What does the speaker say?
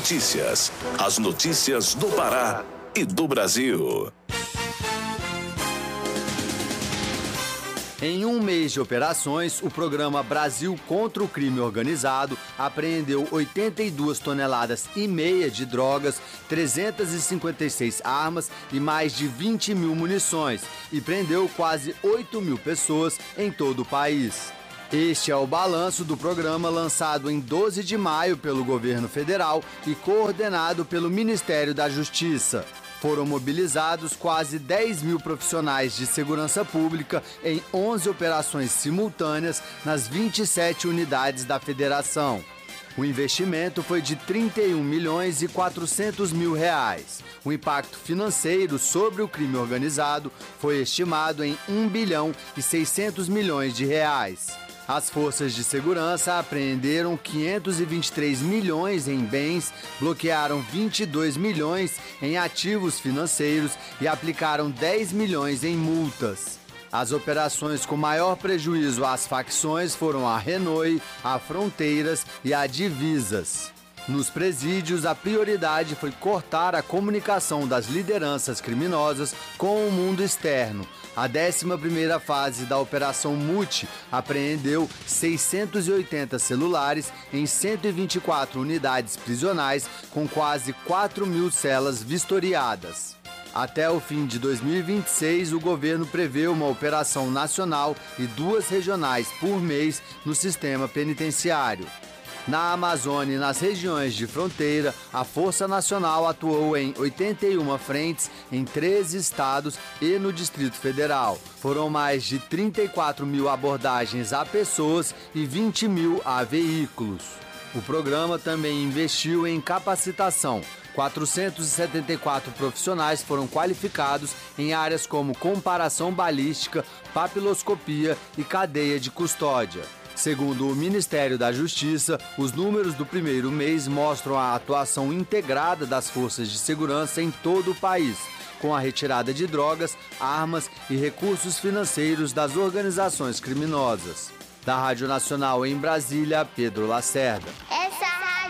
Notícias. As notícias do Pará e do Brasil. Em um mês de operações, o programa Brasil contra o Crime Organizado apreendeu 82 toneladas e meia de drogas, 356 armas e mais de 20 mil munições e prendeu quase 8 mil pessoas em todo o país. Este é o balanço do programa lançado em 12 de maio pelo governo federal e coordenado pelo Ministério da Justiça. Foram mobilizados quase 10 mil profissionais de segurança pública em 11 operações simultâneas nas 27 unidades da federação. O investimento foi de 31 milhões e 400 mil reais. O impacto financeiro sobre o crime organizado foi estimado em 1 bilhão e 600 milhões de reais. As forças de segurança apreenderam 523 milhões em bens, bloquearam 22 milhões em ativos financeiros e aplicaram 10 milhões em multas. As operações com maior prejuízo às facções foram a Renoi, a Fronteiras e a Divisas. Nos presídios, a prioridade foi cortar a comunicação das lideranças criminosas com o mundo externo. A 11ª fase da Operação Mute apreendeu 680 celulares em 124 unidades prisionais, com quase 4 mil celas vistoriadas. Até o fim de 2026, o governo prevê uma operação nacional e 2 regionais por mês no sistema penitenciário. Na Amazônia e nas regiões de fronteira, a Força Nacional atuou em 81 frentes em 13 estados e no Distrito Federal. Foram mais de 34 mil abordagens a pessoas e 20 mil a veículos. O programa também investiu em capacitação. 474 profissionais foram qualificados em áreas como comparação balística, papiloscopia e cadeia de custódia. Segundo o Ministério da Justiça, os números do primeiro mês mostram a atuação integrada das forças de segurança em todo o país, com a retirada de drogas, armas e recursos financeiros das organizações criminosas. Da Rádio Nacional em Brasília, Pedro Lacerda.